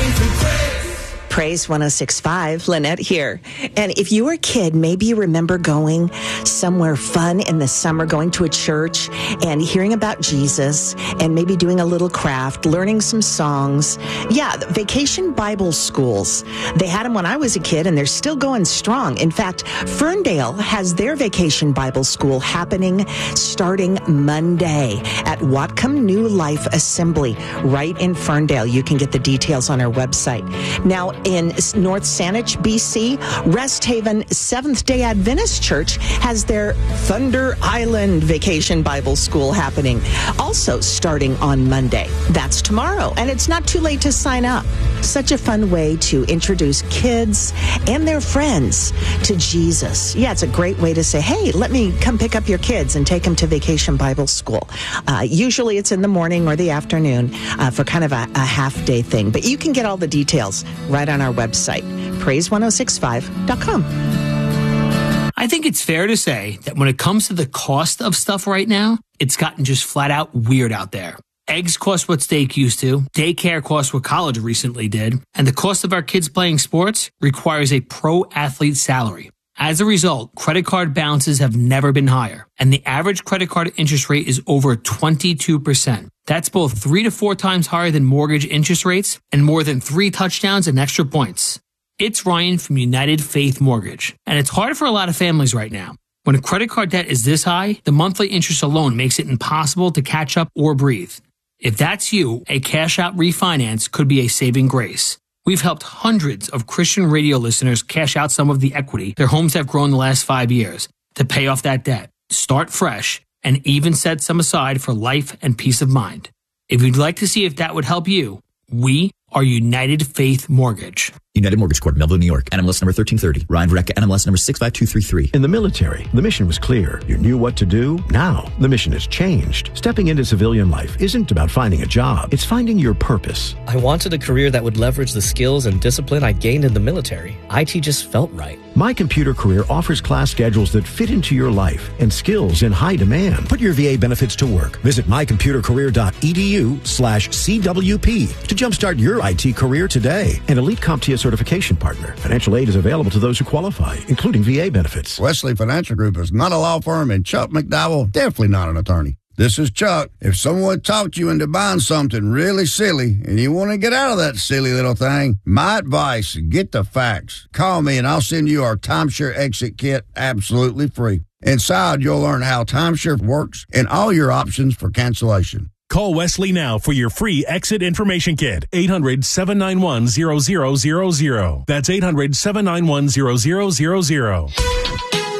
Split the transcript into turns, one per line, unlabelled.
Praise 106.5, Lynette here. And if you were a kid, maybe you remember going somewhere fun in the summer, going to a church and hearing about Jesus and maybe doing a little craft, learning some songs. Yeah, the Vacation Bible Schools. They had them when I was a kid and they're still going strong. In fact, Ferndale has their Vacation Bible School happening starting Monday at Whatcom New Life Assembly right in Ferndale. You can get the details on our website. Now, in North Saanich, BC, Rest Haven Seventh-day Adventist Church has their Thunder Island Vacation Bible School happening, also starting on Monday. That's tomorrow, and it's not too late to sign up. Such a fun way to introduce kids and their friends to Jesus. Yeah, it's a great way to say, hey, let me come pick up your kids and take them to Vacation Bible School. Usually it's in the morning or the afternoon for kind of a half-day thing, but you can get all the details right on our website, praise1065.com.
I think it's fair to say that when it comes to the cost of stuff right now, it's gotten just flat out weird out there. Eggs cost what steak used to, daycare costs what college recently did, and the cost of our kids playing sports requires a pro athlete salary. As a result, credit card balances have never been higher, and the average credit card interest rate is over 22%. That's both 3 to 4 times higher than mortgage interest rates and more than 3 touchdowns and extra points. It's Ryan from United Faith Mortgage, and it's hard for a lot of families right now. When a credit card debt is this high, the monthly interest alone makes it impossible to catch up or breathe. If that's you, a cash-out refinance could be a saving grace. We've helped hundreds of Christian radio listeners cash out some of the equity their homes have grown the last 5 years to pay off that debt, start fresh, and even set some aside for life and peace of mind. If you'd like to see if that would help you, we are United Faith Mortgage.
United Mortgage Corp, Melville, New York. NMLS number 1330. Ryan Verrecka, NMLS number 65233.
In the military, the mission was clear. You knew what to do. Now, the mission has changed. Stepping into civilian life isn't about finding a job. It's finding your purpose.
I wanted a career that would leverage the skills and discipline I gained in the military. IT just felt right.
My Computer Career offers class schedules that fit into your life and skills in high demand. Put your VA benefits to work. Visit mycomputercareer.edu/CWP to jumpstart your IT career today. An elite CompTIA certification partner. Financial aid is available to those who qualify, including VA benefits.
Wesley Financial Group is not a law firm, and Chuck McDowell definitely not an attorney. This is Chuck. If someone talked you into buying something really silly and you want to get out of that silly little thing, my advice, get the facts. Call me and I'll send you our timeshare exit kit absolutely free. Inside, you'll learn how timeshare works and all your options for cancellation.
Call Wesley now for your free exit information kit. 800-791-0000. That's 800-791-0000.